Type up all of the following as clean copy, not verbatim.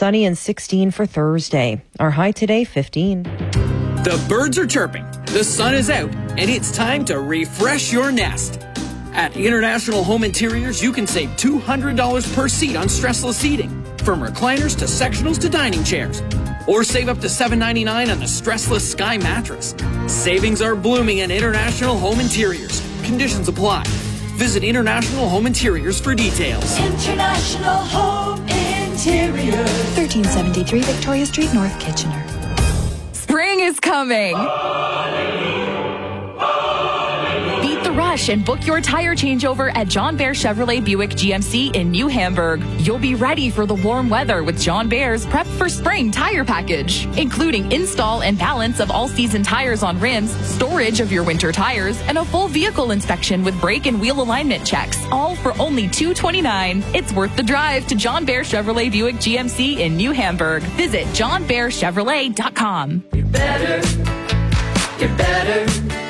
Sunny and 16 for Thursday. Our high today, 15. The birds are chirping, the sun is out, and it's time to refresh your nest. At International Home Interiors, you can save $200 per seat on stressless seating, from recliners to sectionals to dining chairs. Or save up to $7.99 on the stressless Sky mattress. Savings are blooming at International Home Interiors. Conditions apply. Visit International Home Interiors for details. International Home Interiors. 1373 Victoria Street, North Kitchener. Spring is coming. Beat the rush and book your tire changeover at John Bear Chevrolet Buick GMC in New Hamburg. You'll be ready for the warm weather with John Bear's Prep for Spring tire package, including install and balance of all-season tires on rims, storage of your winter tires, and a full vehicle inspection with brake and wheel alignment checks, all for only $229. It's worth the drive to John Bear Chevrolet Buick GMC in New Hamburg. Visit johnbearchevrolet.com. You're better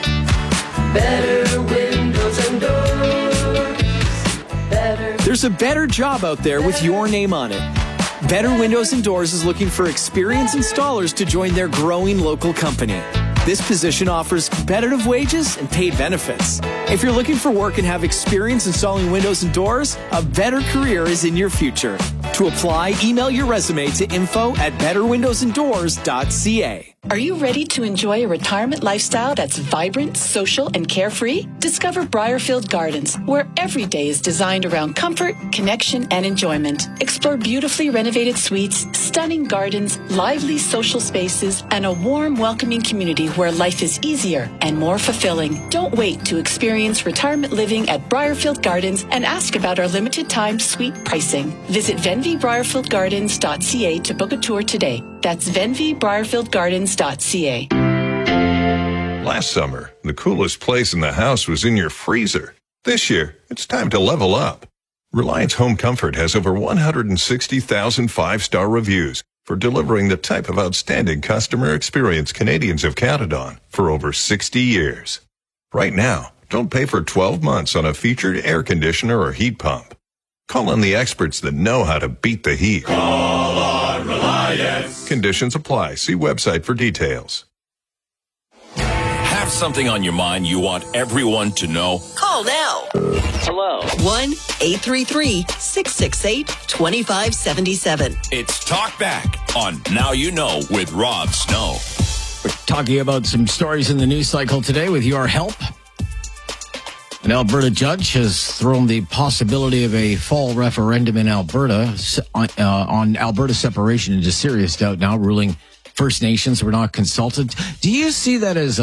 windows and doors. There's a better job out there with your name on it. Better Windows and Doors is looking for experienced installers to join their growing local company. This position offers competitive wages and paid benefits. If you're looking for work and have experience installing windows and doors, a better career is in your future. To apply, email your resume to info@betterwindowsanddoors.ca. Are you ready to enjoy a retirement lifestyle that's vibrant, social, and carefree? Discover Briarfield Gardens, where every day is designed around comfort, connection, and enjoyment. Explore beautifully renovated suites, stunning gardens, lively social spaces, and a warm, welcoming community where life is easier and more fulfilling. Don't wait to experience retirement living at Briarfield Gardens and ask about our limited time suite pricing. Visit venvybriarfieldgardens.ca to book a tour today. That's venvybriarfieldgardens.ca. Last summer, the coolest place in the house was in your freezer. This year, it's time to level up. Reliance Home Comfort has over 160,000 five-star reviews for delivering the type of outstanding customer experience Canadians have counted on for over 60 years. Right now, don't pay for 12 months on a featured air conditioner or heat pump. Call on the experts that know how to beat the heat. Call on Reliance. Conditions apply. See website for details. Have something on your mind you want everyone to know? Call now. Hello. 1-833-668-2577. It's Talk Back on Now You Know with Rob Snow. We're talking about some stories in the news cycle today with your help. An Alberta judge has thrown the possibility of a fall referendum in Alberta on Alberta separation into serious doubt now, ruling First Nations were not consulted. Do you see that as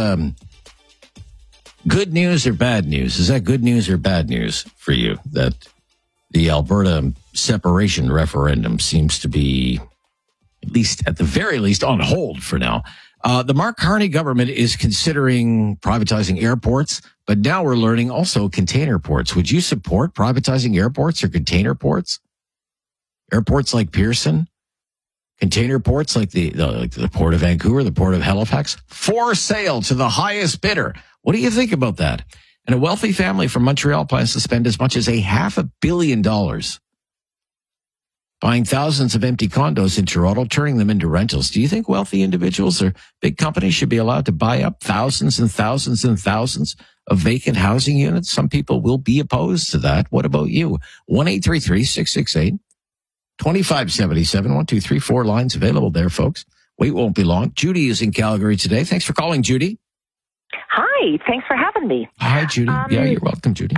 good news or bad news? Is that good news or bad news for you, that the Alberta separation referendum seems to be, at the very least, on hold for now? The Mark Carney government is considering privatizing airports, but now we're learning also container ports. Would you support privatizing airports or container ports? Airports like Pearson? Container ports like the Port of Vancouver, the Port of Halifax? For sale to the highest bidder. What do you think about that? And a wealthy family from Montreal plans to spend as much as $500 million buying thousands of empty condos in Toronto, turning them into rentals. Do you think wealthy individuals or big companies should be allowed to buy up thousands and thousands and thousands of vacant housing units? Some people will be opposed to that. What about you? 1-833-668-2577. 1, 2, 3, 4 lines available there, folks. Wait won't be long. Judy is in Calgary today. Thanks for calling, Judy. Hi. Thanks for having me. Hi, Judy. Yeah, you're welcome, Judy.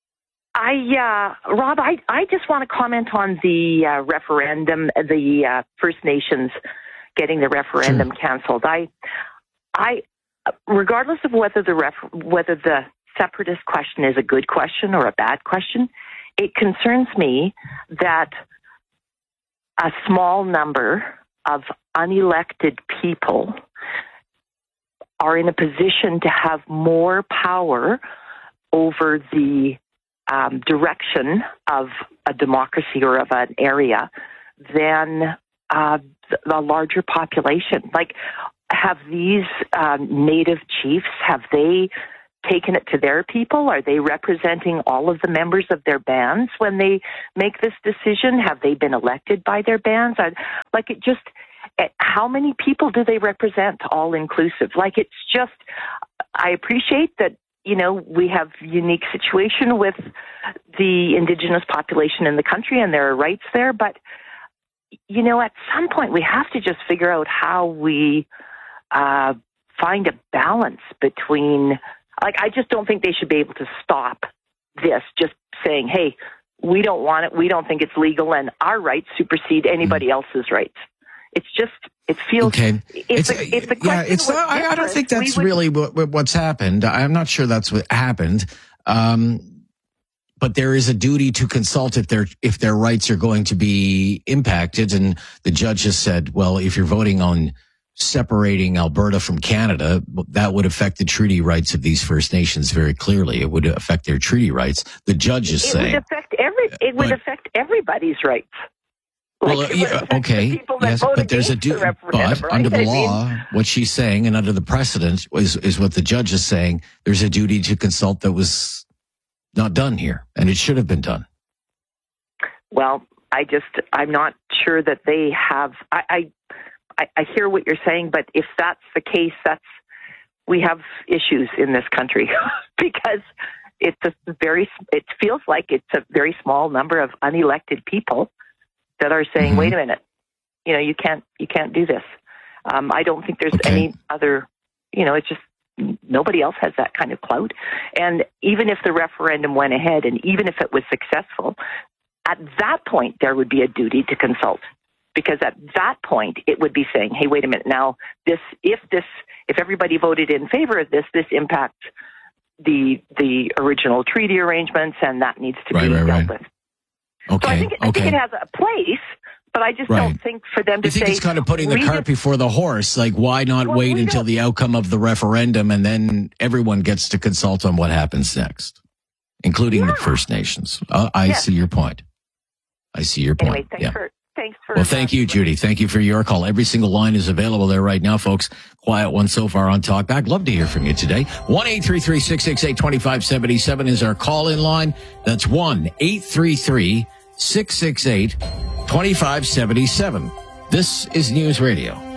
Rob, I just want to comment on the referendum, the First Nations getting the referendum canceled. I, regardless of whether the separatist question is a good question or a bad question, it concerns me that a small number of unelected people are in a position to have more power over the direction of a democracy or of an area than the larger population. Like, have these native chiefs, have they taken it to their people? Are they representing all of the members of their bands when they make this decision? Have they been elected by their bands? How many people do they represent, all inclusive? Like, it's just, I appreciate that, we have unique situation with the Indigenous population in the country and there are rights there, but, at some point we have to just figure out how we find a balance between, I just don't think they should be able to stop this, just saying, hey, we don't want it, we don't think it's legal, and our rights supersede anybody else's rights. It feels okay. It's a question. I don't think that's really what's happened. I'm not sure that's what happened. But there is a duty to consult if their rights are going to be impacted. And the judge has said, well, if you're voting on separating Alberta from Canada, that would affect the treaty rights of these First Nations very clearly. It would affect their treaty rights. The judge is saying it would affect everybody's rights. Well, okay, yes, but there's a duty. But under the law, what she's saying, and under the precedent, is what the judge is saying. There's a duty to consult that was not done here, and it should have been done. Well, I'm not sure that they have. I hear what you're saying, but if that's the case, we have issues in this country because it feels like it's a very small number of unelected people that are saying, wait a minute, you can't do this. I don't think there's any other, it's just nobody else has that kind of clout. And even if the referendum went ahead and even if it was successful, at that point, there would be a duty to consult. Because at that point, it would be saying, hey, wait a minute, now, if everybody voted in favor of this impacts the original treaty arrangements, and that needs to be dealt with. Okay. So I think it has a place, but I just don't think for them to say... You think it's kind of putting the cart before the horse? Like, why not wait until the outcome of the referendum and then everyone gets to consult on what happens next, including the First Nations? I see your point. Anyway, thank you, Judy. Thank you for your call. Every single line is available there right now, folks. Quiet one so far on Talkback. Love to hear from you today. 1-833-668-2577 is our call-in line. That's 1-833-668-2577. This is News Radio.